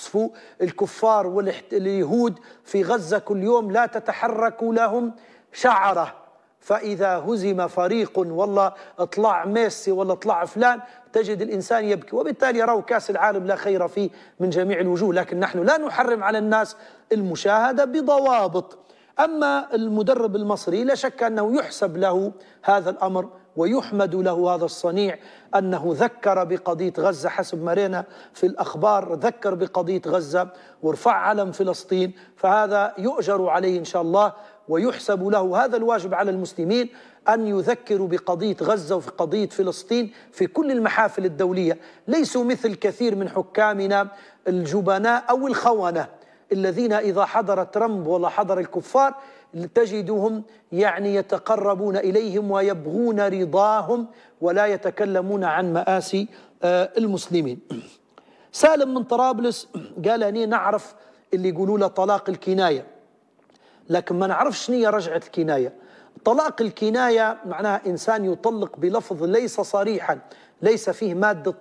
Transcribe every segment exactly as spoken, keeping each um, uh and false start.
يقصفوا الكفار واليهود في غزة كل يوم لا تتحرك لهم شعرة، فإذا هزم فريق والله اطلع ميسي ولا اطلع فلان تجد الإنسان يبكي، وبالتالي يروا كأس العالم لا خير فيه من جميع الوجوه. لكن نحن لا نحرم على الناس المشاهدة بضوابط. أما المدرب المصري لا شك أنه يحسب له هذا الأمر ويحمد له هذا الصنيع، أنه ذكر بقضية غزة حسب ما رأينا في الأخبار، ذكر بقضية غزة ورفع علم فلسطين، فهذا يؤجر عليه إن شاء الله ويحسب له. هذا الواجب على المسلمين أن يذكروا بقضية غزة وفي قضية فلسطين في كل المحافل الدولية، ليسوا مثل كثير من حكامنا الجبناء أو الخونة الذين إذا حضر ترامب ولا حضر الكفار تجدهم يعني يتقربون إليهم ويبغون رضاهم ولا يتكلمون عن مآسي المسلمين. سالم من طرابلس قال أني نعرف اللي يقولوا له طلاق الكناية، لكن ما نعرفش شنو رجعة الكناية. طلاق الكناية معناها إنسان يطلق بلفظ ليس صريحا، ليس فيه مادة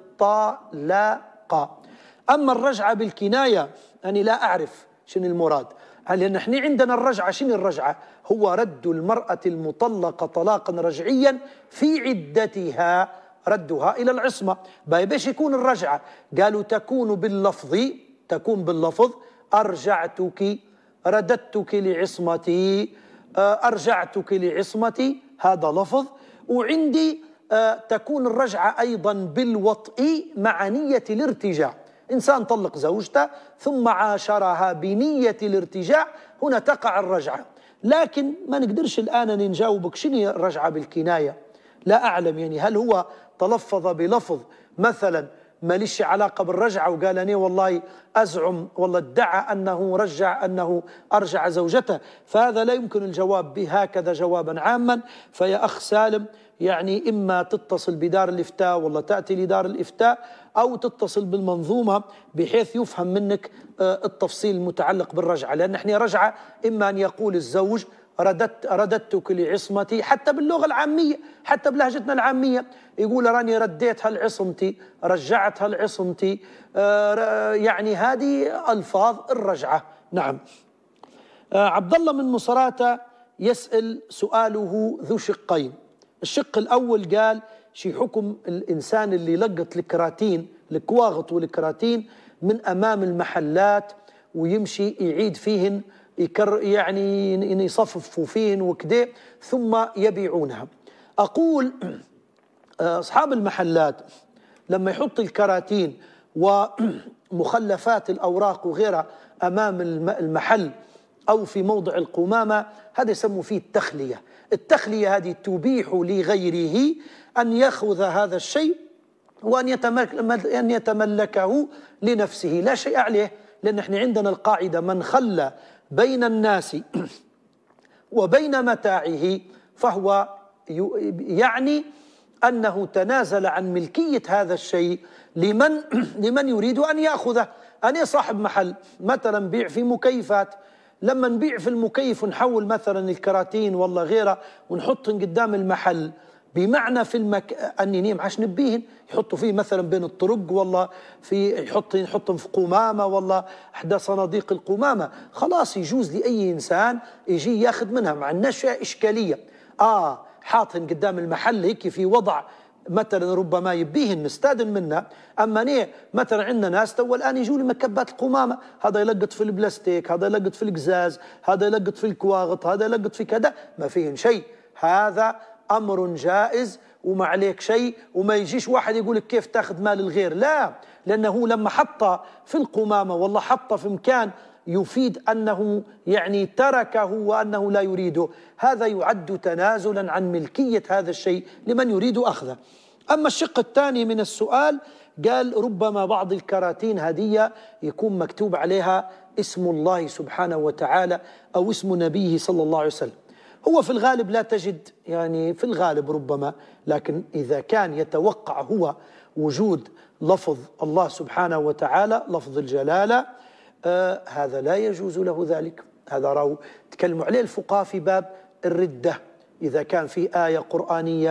طلاق. أما الرجعة بالكناية أنا لا أعرف شنو المراد، لأن نحن عندنا الرجعة. شنو الرجعة؟ هو رد المرأة المطلقة طلاقا رجعيا في عدتها، ردها إلى العصمة. باش يكون الرجعة؟ قالوا تكون باللفظ، تكون باللفظ أرجعتك، رددتك لعصمتي، أرجعتك لعصمتي، هذا لفظ. وعندي تكون الرجعة أيضا بالوطء مع نية الارتجاع. إنسان طلق زوجته ثم عاشرها بنية الارتجاع، هنا تقع الرجعة. لكن ما نقدرش الآن أن نجاوبك شنو الرجعة بالكناية، لا أعلم. يعني هل هو تلفظ بلفظ مثلا ما ليش علاقة بالرجعة وقال أنا والله أزعم والله ادعى أنه رجع أنه أرجع زوجته، فهذا لا يمكن الجواب به هكذا جوابا عاما. فيا أخ سالم يعني إما تتصل بدار الإفتاء والله تأتي لدار الإفتاء، أو تتصل بالمنظومة بحيث يفهم منك التفصيل المتعلق بالرجعة. لأن احنا رجعة إما أن يقول الزوج رددت رددتك لعصمتي، حتى باللغة العامية، حتى بلهجتنا العامية يقول راني رديتها لعصمتي، رجعتها لعصمتي، آه يعني هذه ألفاظ الرجعة. نعم. آه عبد الله من مصراتة يسأل سؤاله ذو شقين. الشق الأول قال شي حكم الإنسان اللي لقط الكراتين الكواغط والكراتين من أمام المحلات ويمشي يعيد فيهن يكر يعني يصففوا فيهن وكده ثم يبيعونها. أقول أصحاب المحلات لما يحط الكراتين ومخلفات الأوراق وغيرها أمام المحل أو في موضع القمامة، هذا يسموا فيه التخلية. التخلية هذه تبيح لغيره أن يأخذ هذا الشيء وأن أن يتملكه لنفسه، لا شيء عليه. لأن احنا عندنا القاعدة من خلى بين الناس وبين متاعه فهو يعني أنه تنازل عن ملكية هذا الشيء لمن لمن يريد أن يأخذه. أنا صاحب محل مثلا بيع في مكيفات، لما نبيع في المكيف ونحول مثلا الكراتين والله غيره ونحطهم قدام المحل، بمعنى في المك أني معاش نبيهن يحطوا فيه مثلا بين الطرق والله في يحط يحطهم في قمامة والله إحدى صناديق القمامة، خلاص يجوز لأي إنسان يجي ياخذ منها، ما عندناش إشكالية. آه حاطهن قدام المحل هيك في وضع مثلا ربما يبيهن نستاذن منه. اما نيه مثلا عندنا ناس تو الان يجوا لي مكبات القمامه، هذا يلقط في البلاستيك، هذا يلقط في القزاز، هذا يلقط في الكواغط، هذا يلقط في كذا، ما فيهن شيء. هذا امر جائز وما عليك شيء، وما يجيش واحد يقول لك كيف تاخذ مال الغير، لا، لانه لما حطه في القمامه والله حطه في مكان يفيد أنه يعني تركه وأنه لا يريده، هذا يعد تنازلا عن ملكية هذا الشيء لمن يريد أخذه. أما الشق الثاني من السؤال قال ربما بعض الكراتين هدية يكون مكتوب عليها اسم الله سبحانه وتعالى أو اسم نبيه صلى الله عليه وسلم. هو في الغالب لا تجد، يعني في الغالب ربما، لكن إذا كان يتوقع هو وجود لفظ الله سبحانه وتعالى لفظ الجلالة، آه هذا لا يجوز له ذلك. هذا راهو تكلموا عليه الفقهاء في باب الردة، إذا كان في آية قرآنية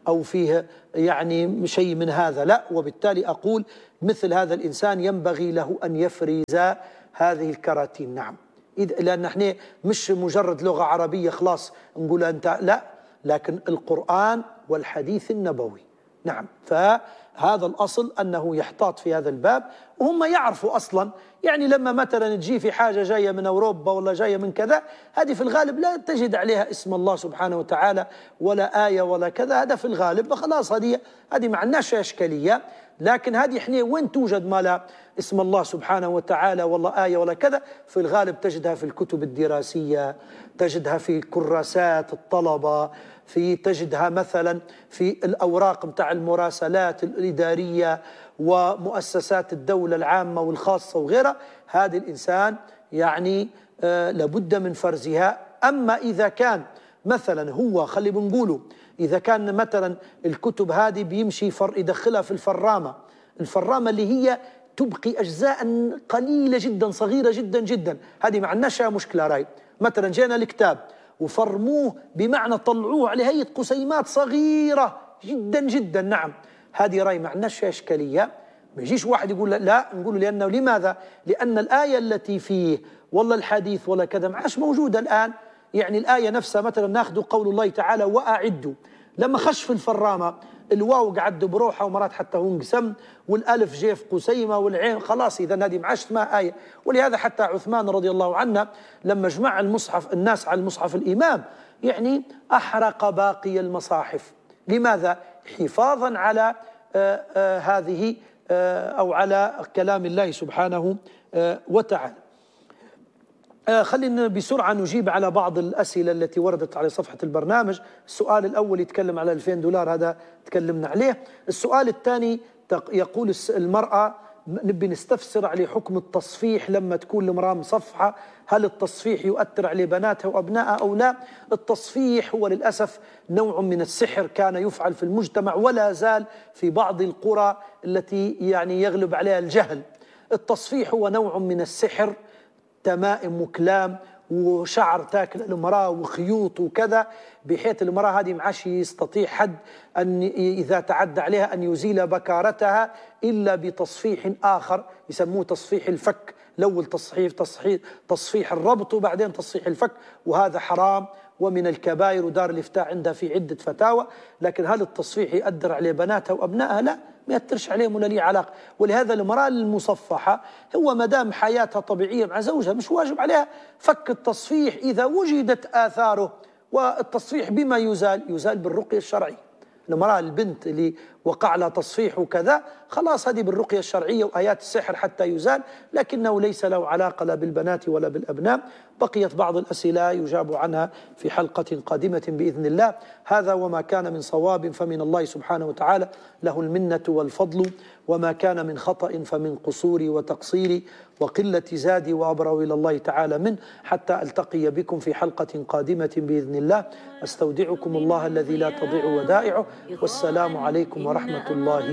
أو فيه يعني شيء من هذا، لا. وبالتالي أقول مثل هذا الإنسان ينبغي له أن يفرز هذه الكراتين. نعم، لأن احنا مش مجرد لغة عربية خلاص نقول أنت، لا، لكن القرآن والحديث النبوي. نعم، فهذا الأصل أنه يحتاط في هذا الباب، وهم يعرفوا أصلا. يعني لما مثلا تجي في حاجة جاية من أوروبا ولا جاية من كذا، هذه في الغالب لا تجد عليها اسم الله سبحانه وتعالى ولا آية ولا كذا، هذا في الغالب فخلاص هذه هذه ما عندناش إشكالية. لكن هذه احنا وين توجد ما لا اسم الله سبحانه وتعالى ولا آية ولا كذا، في الغالب تجدها في الكتب الدراسية، تجدها في كراسات الطلبة، في تجدها مثلا في الأوراق متاع المراسلات الإدارية ومؤسسات الدولة العامة والخاصة وغيرها. هذه الإنسان يعني آه لابد من فرزها. أما إذا كان مثلا هو خلي بنقوله إذا كان مثلا الكتب هذه بيمشي فر يدخلها في الفرامة، الفرامة اللي هي تبقي أجزاء قليلة جدا صغيرة جدا جدا، هذه ما عندناش مشكلة راي. مثلا جينا الكتاب وفرموه، بمعنى طلعوه على هيئة قسيمات صغيرة جدا جدا، نعم، هذه راي ما عندناش فيها إشكالية. ما يجيش واحد يقول لا، نقول لأنه لماذا؟ لأن الآية التي فيه والله الحديث ولا كذا ما عادش موجودة الآن. يعني الآية نفسها مثلا ناخذ قول الله تعالى وأعدوا، لما خش في الفرامة الواو قعد بروحها ومرات حتى هو انقسم، والألف جاء في قسيمة والعين خلاص، إذا هذه ما عادش اسمها آية. ولهذا حتى عثمان رضي الله عنه لما جمع المصحف الناس على المصحف الإمام يعني أحرق باقي المصاحف. لماذا؟ حفاظا على آآ آآ هذه آآ أو على كلام الله سبحانه وتعالى. آه خلينا بسرعة نجيب على بعض الأسئلة التي وردت على صفحة البرنامج. السؤال الأول يتكلم على ألفين دولار، هذا تكلمنا عليه. السؤال الثاني يقول المرأة نبي نستفسر على حكم التصفيح لما تكون المرأة مصفحة، هل التصفيح يؤثر على بناتها وأبنائها أو لا؟ التصفيح هو للأسف نوع من السحر كان يفعل في المجتمع ولا زال في بعض القرى التي يعني يغلب عليها الجهل. التصفيح هو نوع من السحر، تمائم وكلام وشعر تاكل المرأة وخيوط وكذا، بحيث المرأة هذه ما عادش يستطيع حد أن إذا تعدى عليها أن يزيل بكارتها إلا بتصفيح آخر يسموه تصفيح الفك. الأول تصحيح تصحيح تصفيح الربط وبعدين تصفيح الفك، وهذا حرام ومن الكبائر، ودار الإفتاء عندها في عدة فتاوى. لكن هل التصفيح يؤثر على بناتها وأبنائها؟ لا، ما يأثرش عليهم ولا لي علاقة. ولهذا المرأة المصفحة هو ما دام حياتها طبيعية مع زوجها مش واجب عليها فك التصفيح إذا وجدت آثاره. والتصفيح بما يزال؟ يزال بالرقية الشرعية. المرأة البنت اللي وقع لها تصفيح وكذا خلاص هذه بالرقية الشرعية وآيات السحر حتى يزال، لكنه ليس له علاقة لا بالبنات ولا بالأبناء. بقيت بعض الأسئلة يجاب عنها في حلقة قادمة بإذن الله. هذا وما كان من صواب فمن الله سبحانه وتعالى، له المنة والفضل، وما كان من خطأ فمن قصوري وتقصيري وقلة زادي وأبرأ إلى الله تعالى منه. حتى ألتقي بكم في حلقة قادمة بإذن الله، أستودعكم الله الذي لا تضيع ودائعه، والسلام عليكم ورحمة الله